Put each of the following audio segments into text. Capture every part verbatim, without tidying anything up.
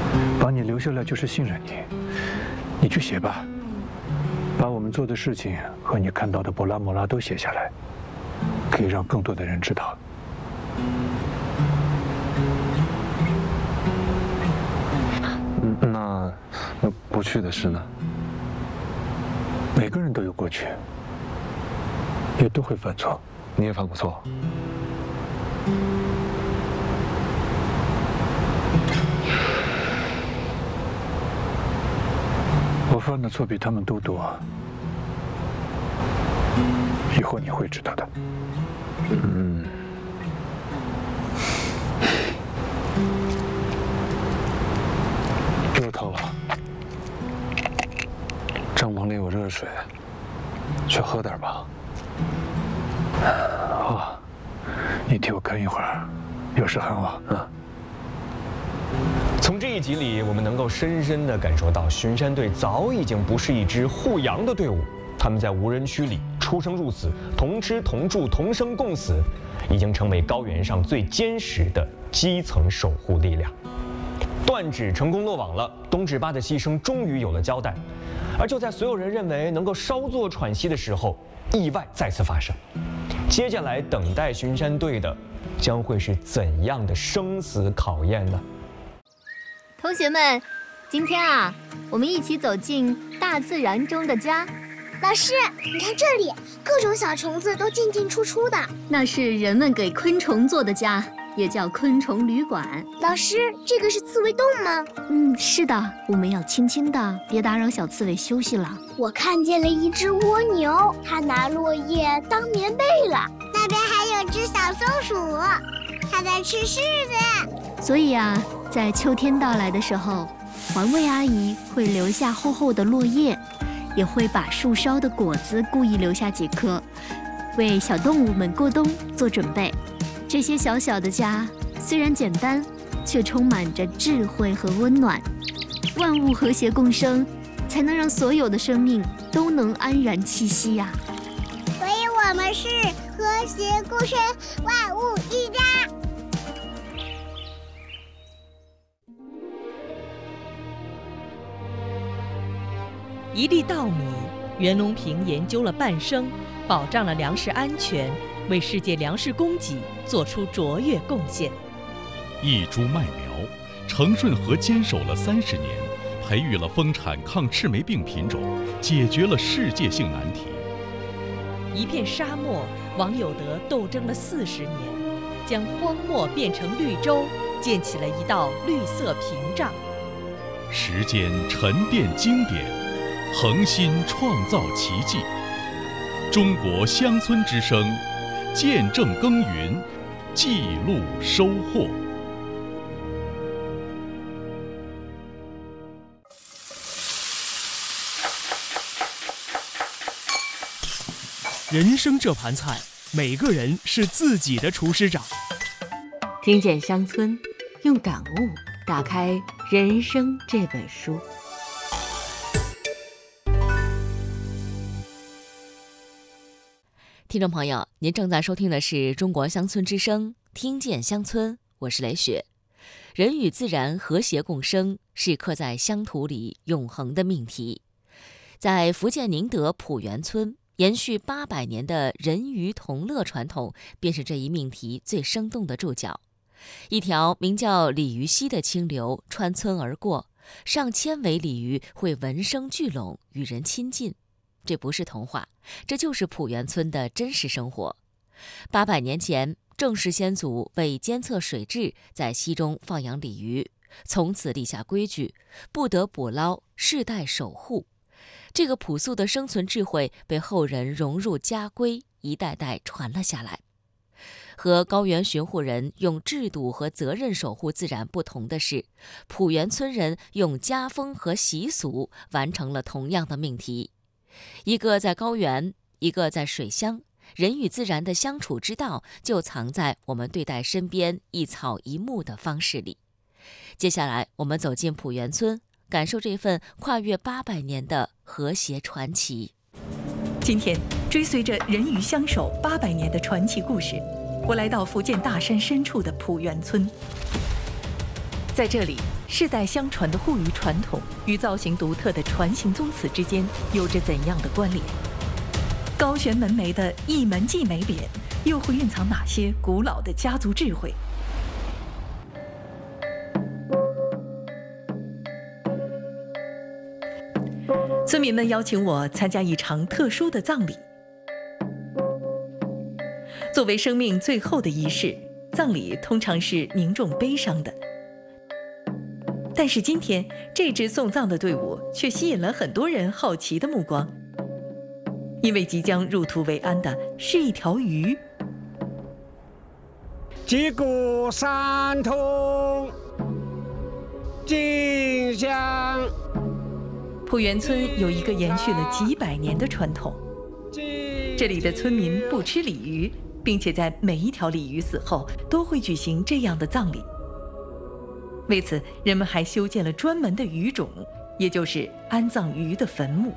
把你留下来就是信任你，你去写吧，把我们做的事情和你看到的波拉摩拉都写下来，可以让更多的人知道。 那那过去的事呢？ 每个人都有过去，也都会犯错。 你也犯过错。 我犯的错比他们都多，以后你会知道的。 嗯。热透了，帐篷里有热水，去喝点吧。 好，你替我看一会儿，有事喊我。 嗯。 从这一集里，我们能够深深地感受到，巡山队早已经不是一支护羊的队伍，他们在无人区里出生入死，同吃同住，同生共死，已经成为高原上最坚实的基层守护力量。断指成功落网了，东指巴的牺牲终于有了交代。而就在所有人认为能够稍作喘息的时候，意外再次发生。接下来等待巡山队的，将会是怎样的生死考验呢？ 同学们，今天啊，我们一起走进大自然中的家。 老师，你看这里，各种小虫子都进进出出的。 那是人们给昆虫做的家，也叫昆虫旅馆。 老师，这个是刺猬洞吗？ 嗯，是的，我们要轻轻的，别打扰小刺猬休息了。 我看见了一只蜗牛，它拿落叶当棉被了。那边还有只小松鼠，它在吃柿子。 所以啊，在秋天到来的时候，环卫阿姨会留下厚厚的落叶，也会把树梢的果子故意留下几颗，为小动物们过冬做准备。这些小小的家虽然简单，却充满着智慧和温暖。万物和谐共生，才能让所有的生命都能安然栖息呀、啊。 所以我们是和谐共生，万物一家。 一粒稻米，袁隆平研究了半生，保障了粮食安全，为世界粮食供给做出卓越贡献。 一株麦苗，程顺和坚守了三十年，培育了丰产抗赤霉病品种，解决了世界性难题。 一片沙漠，王有德斗争了四十年，将荒漠变成绿洲，建起了一道绿色屏障。 时间沉淀经典，恒心创造奇迹。中国乡村之声，见证耕耘，记录收获。 人生这盘菜，每个人是自己的厨师长。 听见乡村，用感悟打开人生这本书。 听众朋友，您正在收听的是中国乡村之声，听见乡村，我是雷雪。人与自然和谐共生，是刻在乡土里永恒的命题。在福建宁德浦园村，延续八百年的人鱼同乐传统，便是这一命题最生动的注脚。一条名叫鲤鱼溪的清流穿村而过，上千尾鲤鱼会闻声聚拢，与人亲近。这不是童话，这就是浦园村的真实生活。八百年前，郑氏先祖为监测水质，在溪中放养鲤鱼，从此立下规矩，不得捕捞，世代守护。这个朴素的生存智慧被后人融入家规，一代代传了下来。和高原巡护人用制度和责任守护自然不同的是，浦园村人用家风和习俗完成了同样的命题。一个在高原，一个在水乡，人与自然的相处之道就藏在我们对待身边一草一木的方式里。接下来我们走进浦园村，感受这份跨越八百年的和谐传奇。 今天追随着人鱼相守八百年的传奇故事，我来到福建大山深处的浦园村。 在这里，世代相传的护鱼传统与造型独特的船形宗祠之间有着怎样的关联？高悬门楣的一门记美匾，又会蕴藏哪些古老的家族智慧？村民们邀请我参加一场特殊的葬礼。作为生命最后的仪式，葬礼通常是凝重悲伤的。但是今天，这支送葬的队伍却吸引了很多人好奇的目光，因为即将入土为安的是一条鱼。 击鼓三通，进香。 浦园村有一个延续了几百年的传统，这里的村民不吃鲤鱼，并且在每一条鲤鱼死后都会举行这样的葬礼。为此，人们还修建了专门的鱼冢，也就是安葬鱼的坟墓。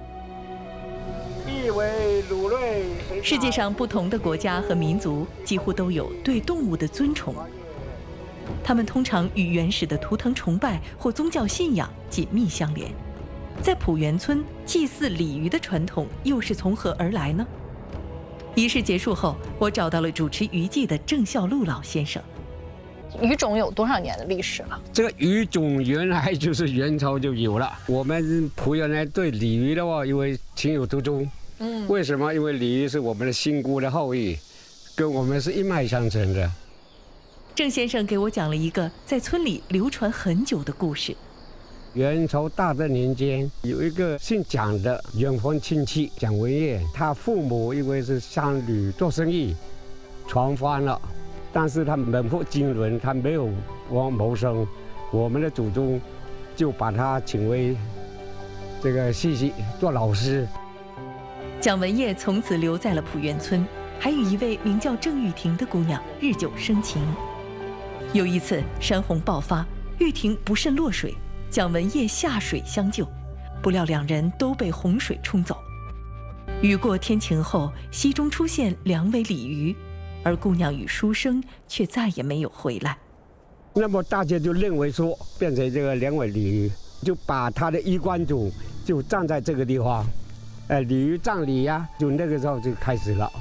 世界上不同的国家和民族几乎都有对动物的尊崇，他们通常与原始的图腾崇拜或宗教信仰紧密相连。在浦园村，祭祀鲤鱼的传统又是从何而来呢？仪式结束后，我找到了主持渔祭的郑孝禄老先生。 鱼种有多少年的历史了？ 这个鱼种原来就是元朝就有了。我们浦园呢对鲤鱼的话，因为情有独钟。嗯，为什么？因为鲤鱼是我们的新姑的后裔，跟我们是一脉相承的。 郑先生给我讲了一个在村里流传很久的故事。 元朝大正年间，有一个姓蒋的远房亲戚蒋文业，他父母因为是商旅做生意，船翻了，但是他门户经纶，他没有往谋生。我们的祖宗就把他请为这个戏戏做老师。 蒋文业从此留在了浦园村，还与一位名叫郑玉婷的姑娘日久生情。有一次山洪爆发，玉婷不慎落水，蒋文业下水相救，不料两人都被洪水冲走。雨过天晴后，溪中出现两尾鲤鱼，而姑娘与书生却再也没有回来。 那么大家就认为说，变成这个两尾鲤鱼，就把他的衣冠冢就葬在这个地方。呃，鲤鱼葬礼呀、啊，就那个时候就开始了。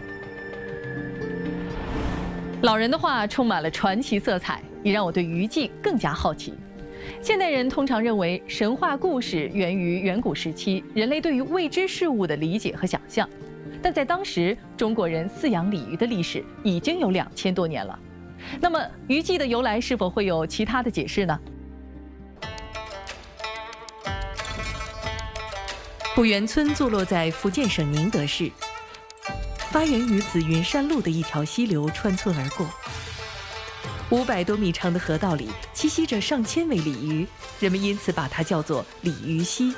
老人的话充满了传奇色彩，也让我对渔祭更加好奇。现代人通常认为神话故事源于远古时期人类对于未知事物的理解和想象，但在当时，中国人饲养鲤鱼的历史已经有两千多年了。那么，渔祭的由来是否会有其他的解释呢？浦园村坐落在福建省宁德市，发源于紫云山路的一条溪流穿村而过。五百多米长的河道里栖息着上千尾鲤鱼，人们因此把它叫做鲤鱼溪。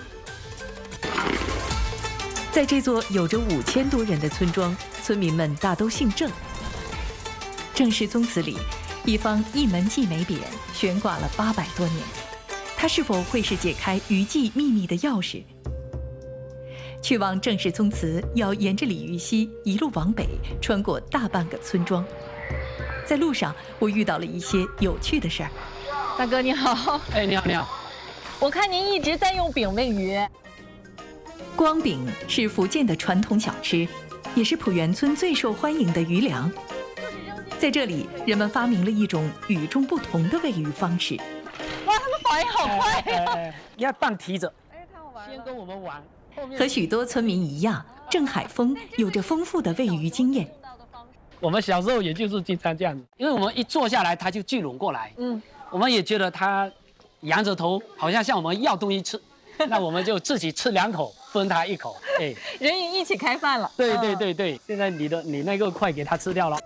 在这座有着五千多人的村庄，村民们大都姓郑。郑氏宗祠里，一方一门记美匾悬挂了八百多年，它是否会是解开渔祭秘密的钥匙？去往郑氏宗祠，要沿着鲤鱼溪一路往北，穿过大半个村庄。在路上，我遇到了一些有趣的事儿。 大哥你好， 哎，你好你好。 我看您一直在用饼喂鱼。 光饼是福建的传统小吃，也是浦园村最受欢迎的鱼粮。在这里，人们发明了一种与众不同的喂鱼方式。 哇，他们反应好快呀、 哎哎哎！你要棒提着，先跟我们玩。 和许多村民一样，郑海峰有着丰富的喂鱼经验。 我们小时候也就是经常这样子，因为我们一坐下来，他就聚拢过来。嗯，我们也觉得他仰着头，好像向我们要东西吃，那我们就自己吃两口，分他一口。哎， 人与一起开饭了。 对对对对，现在你的你那个快给他吃掉了。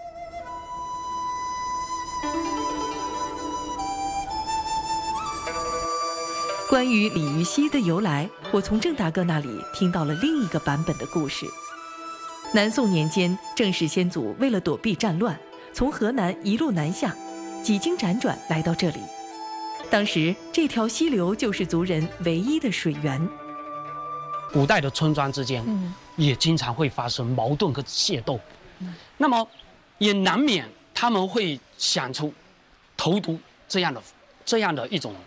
关于鲤鱼溪的由来，我从郑大哥那里听到了另一个版本的故事。南宋年间，郑氏先祖为了躲避战乱，从河南一路南下，几经辗转来到这里。当时这条溪流就是族人唯一的水源。 古代的村庄之间，嗯，也经常会发生矛盾和械斗，嗯，那么也难免他们会想出投毒这样的这样的一种